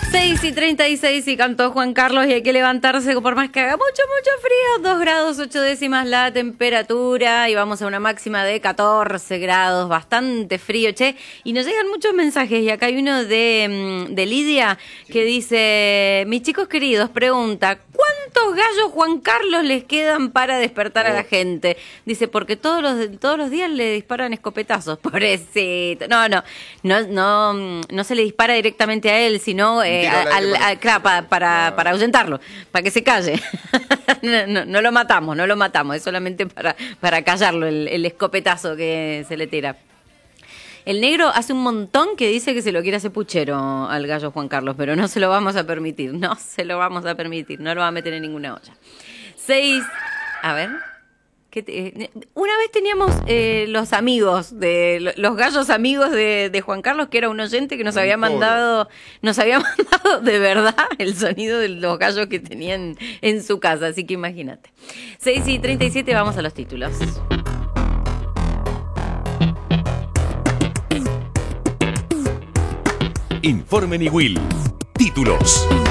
6:36 y cantó Juan Carlos y hay que levantarse por más que haga mucho frío. 2 grados 8 décimas la temperatura y vamos a una máxima de 14 grados, bastante frío, che. Y nos llegan muchos mensajes y acá hay uno de Lidia que dice: mis chicos queridos, pregunta, ¿cuántos gallos Juan Carlos les quedan para despertar a la gente? Dice, porque todos los días le disparan escopetazos. Pobrecito. No se le dispara directamente a él, sino claro, para ahuyentarlo, para que se calle. No lo matamos, es solamente para callarlo el escopetazo que se le tira. El negro hace un montón que dice que se lo quiere hacer puchero al gallo Juan Carlos, pero no se lo vamos a permitir, no lo va a meter en ninguna olla. 6, a ver... una vez teníamos los amigos los gallos amigos de Juan Carlos, que era un oyente que nos había mandado de verdad el sonido de los gallos que tenían en su casa, así que imagínate. 6:37, vamos a los títulos. Informe Niwil. Títulos.